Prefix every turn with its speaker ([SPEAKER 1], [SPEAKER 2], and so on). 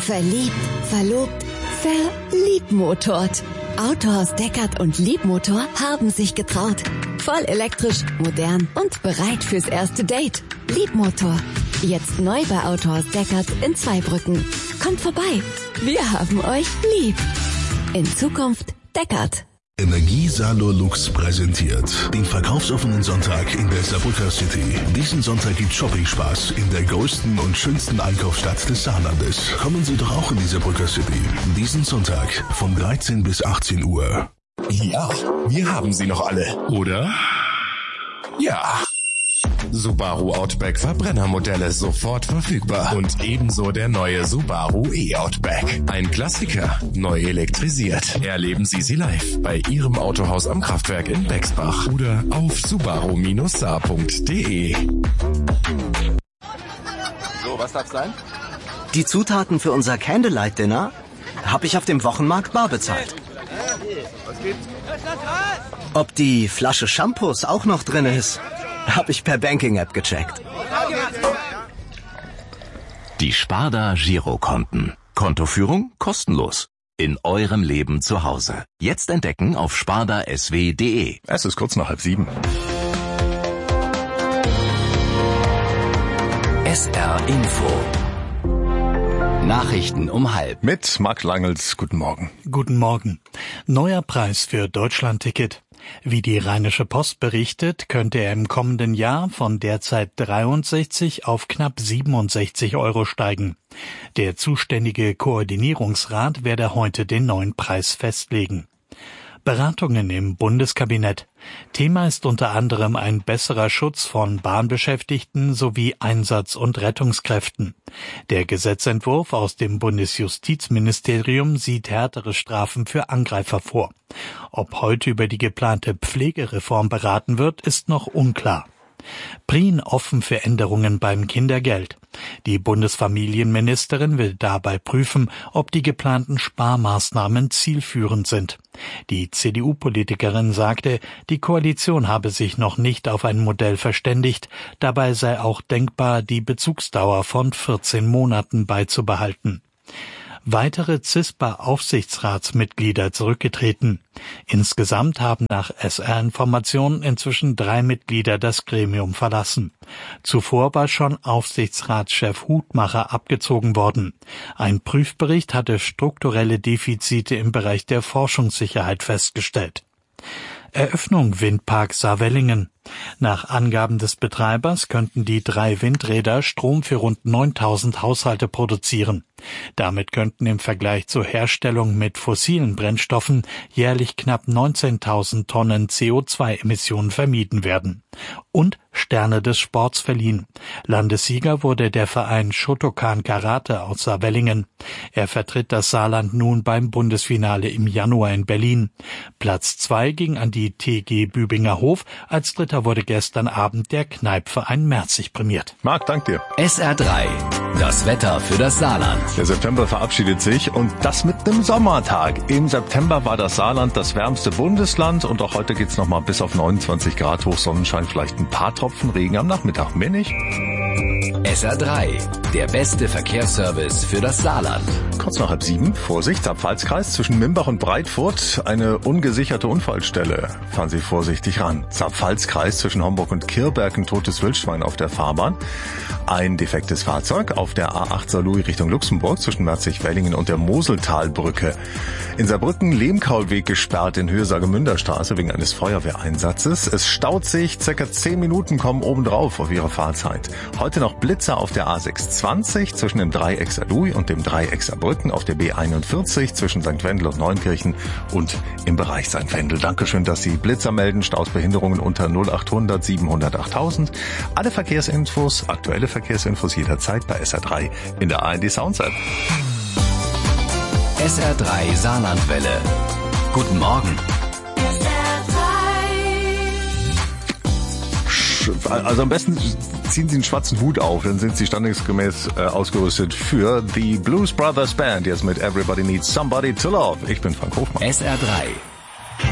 [SPEAKER 1] Verliebt, verlobt, verliebmotort. Autohaus Deckert und Liebmotor haben sich getraut. Voll elektrisch, modern und bereit fürs erste Date. Liebmotor. Jetzt neu bei Autohaus Deckert in Zweibrücken. Kommt vorbei. Wir haben euch lieb. In Zukunft Deckert.
[SPEAKER 2] Energie Salor Lux präsentiert den verkaufsoffenen Sonntag in der Saarbrücker City. Diesen Sonntag gibt Shopping-Spaß in der größten und schönsten Einkaufsstadt des Saarlandes. Kommen Sie doch auch in die Saarbrücker City. Diesen Sonntag von 13 bis 18 Uhr.
[SPEAKER 3] Ja, wir haben sie noch alle, oder? Ja. Subaru Outback Verbrennermodelle sofort verfügbar. Und ebenso der neue Subaru E-Outback. Ein Klassiker, neu elektrisiert. Erleben Sie sie live bei Ihrem Autohaus am Kraftwerk in Bexbach oder auf subaru-saar.de.
[SPEAKER 4] So, was darf's sein?
[SPEAKER 5] Die Zutaten für unser Candlelight-Dinner habe ich auf dem Wochenmarkt bar bezahlt.
[SPEAKER 4] Was gibt's?
[SPEAKER 5] Ob die Flasche Shampoos auch noch drin ist, habe ich per Banking-App gecheckt.
[SPEAKER 6] Die Sparda Girokonten. Kontoführung kostenlos. In eurem Leben zu Hause. Jetzt entdecken auf spardasw.de.
[SPEAKER 7] Es ist kurz nach 6:30.
[SPEAKER 6] SR Info. Nachrichten um 12:30.
[SPEAKER 7] Mit Marc Langels. Guten Morgen.
[SPEAKER 8] Guten Morgen. Neuer Preis für Deutschlandticket. Wie die Rheinische Post berichtet, könnte er im kommenden Jahr von derzeit 63 auf knapp 67 € steigen. Der zuständige Koordinierungsrat werde heute den neuen Preis festlegen. Beratungen im Bundeskabinett. Thema ist unter anderem ein besserer Schutz von Bahnbeschäftigten sowie Einsatz- und Rettungskräften. Der Gesetzentwurf aus dem Bundesjustizministerium sieht härtere Strafen für Angreifer vor. Ob heute über die geplante Pflegereform beraten wird, ist noch unklar. Prien offen für Änderungen beim Kindergeld. Die Bundesfamilienministerin will dabei prüfen, ob die geplanten Sparmaßnahmen zielführend sind. Die CDU-Politikerin sagte, die Koalition habe sich noch nicht auf ein Modell verständigt. Dabei sei auch denkbar, die Bezugsdauer von 14 Monaten beizubehalten. Weitere CISPA-Aufsichtsratsmitglieder zurückgetreten. Insgesamt haben nach SR-Informationen inzwischen 3 Mitglieder das Gremium verlassen. Zuvor war schon Aufsichtsratschef Hutmacher abgezogen worden. Ein Prüfbericht hatte strukturelle Defizite im Bereich der Forschungssicherheit festgestellt. Eröffnung Windpark Saarwellingen. Nach Angaben des Betreibers könnten die 3 Windräder Strom für rund 9.000 Haushalte produzieren. Damit könnten im Vergleich zur Herstellung mit fossilen Brennstoffen jährlich knapp 19.000 Tonnen CO2-Emissionen vermieden werden. Und Sterne des Sports verliehen. Landessieger wurde der Verein Shotokan Karate aus Saarwellingen. Er vertritt das Saarland nun beim Bundesfinale im Januar in Berlin. Platz 2 ging an die TG Bübinger Hof. Als Dritter wurde gestern Abend der Kneipverein Merzig prämiert.
[SPEAKER 7] Marc, dank dir.
[SPEAKER 6] SR3. Das Wetter für das Saarland.
[SPEAKER 7] Der September verabschiedet sich und das mit einem Sommertag. Im September war das Saarland das wärmste Bundesland und auch heute geht's nochmal bis auf 29 Grad hoch, Sonnenschein, vielleicht ein paar Tropfen Regen am Nachmittag, mehr nicht.
[SPEAKER 6] SR3, der beste Verkehrsservice für das Saarland.
[SPEAKER 7] Kurz nach 6:30, Vorsicht, Saar-Pfalz-Kreis zwischen Mimbach und Breitfurt, eine ungesicherte Unfallstelle. Fahren Sie vorsichtig ran. Saar-Pfalz-Kreis zwischen Homburg und Kirberg, ein totes Wildschwein auf der Fahrbahn. Ein defektes Fahrzeug auf der A8 Saarlouis Richtung Luxemburg zwischen Merzig-Wellingen und der Moseltalbrücke. In Saarbrücken Lehmkaulweg gesperrt in Höhe Saargemünderstraße wegen eines Feuerwehreinsatzes. Es staut sich, circa 10 Minuten kommen obendrauf auf Ihre Fahrzeit. Heute noch Blitzer auf der A620 zwischen dem Dreieck Saarlouis und dem Dreieck Saarbrücken, auf der B41 zwischen St. Wendel und Neunkirchen und im Bereich St. Wendel. Dankeschön, dass Sie Blitzer melden. Stausbehinderungen unter 0800 700 8000. Alle Verkehrsinfos, aktuelle Verkehrsinfos jederzeit bei SR3 in der ARD Sounds App.
[SPEAKER 6] SR3 Saarlandwelle. Guten Morgen.
[SPEAKER 7] Also am besten ziehen Sie einen schwarzen Hut auf, dann sind Sie standesgemäß ausgerüstet für die Blues Brothers Band, jetzt mit Everybody Needs Somebody to Love. Ich bin Frank Hofmann.
[SPEAKER 6] SR3